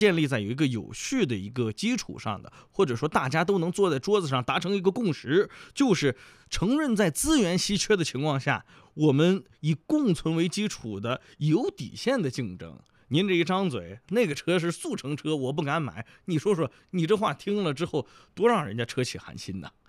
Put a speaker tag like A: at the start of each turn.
A: 建立在有一个有序的一个基础上的，或者说大家都能坐在桌子上达成一个共识，就是承认在资源稀缺的情况下，我们以共存为基础的有底线的竞争。您这一张嘴，那个车是速成车，我不敢买，你说说，你这话听了之后，多让人家车起寒心呐！